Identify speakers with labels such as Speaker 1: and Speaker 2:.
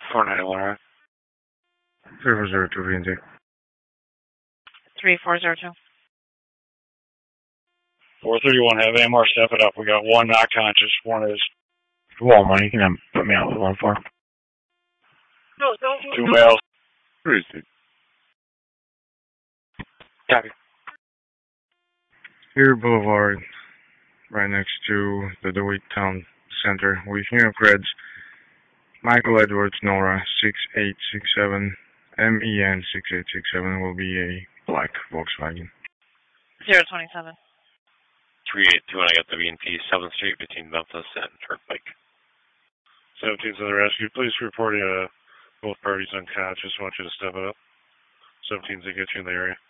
Speaker 1: 491. 3402 VNT.
Speaker 2: 3402.
Speaker 1: 431, have AMR step it up. We got one not conscious, one is. Walmart, you can put me out with 1-4.
Speaker 2: No, don't.
Speaker 1: 2 males. 3 2. Copy. Here, Boulevard, right next to the DeWitt Town Center. With New York Reds, Michael Edwards, Nora, 6867, MEN 6867 will be a black Volkswagen.
Speaker 2: 027.
Speaker 3: 382, and I got the VNP 7th Street between Memphis and Turnpike.
Speaker 1: 17 to the rescue. Please report both parties unconscious. I want you to step it up. 17 to get you in the area.